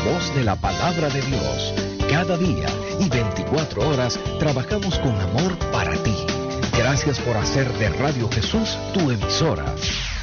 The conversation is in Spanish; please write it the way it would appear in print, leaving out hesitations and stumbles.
voz de la palabra de Dios. Cada día y 24 horas trabajamos con amor para ti. Gracias por hacer de Radio Jesús tu emisora.